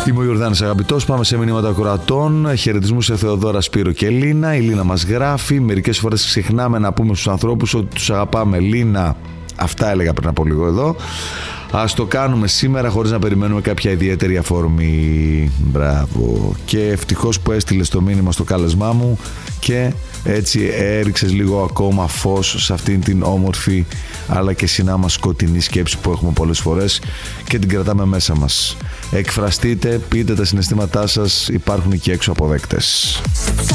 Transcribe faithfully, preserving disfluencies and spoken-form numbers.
Είμαι ο Ιορδάνης Αγαπητός. Πάμε σε μηνύματα ακροατών. Χαιρετισμούς σε Θεοδώρα, Σπύρο και Λίνα. Η Λίνα μας γράφει: μερικές φορές ξεχνάμε να πούμε στους ανθρώπους ότι τους αγαπάμε. Λίνα, αυτά έλεγα πριν από λίγο εδώ. Ας το κάνουμε σήμερα χωρίς να περιμένουμε κάποια ιδιαίτερη αφορμή. Μπράβο. Και ευτυχώς που έστειλες το μήνυμα στο κάλεσμά μου και έτσι έριξες λίγο ακόμα φως σε αυτήν την όμορφη αλλά και συνάμα σκοτεινή σκέψη που έχουμε πολλές φορές και την κρατάμε μέσα μας. Εκφραστείτε, πείτε τα συναισθήματά σας, υπάρχουν και έξω αποδέκτες.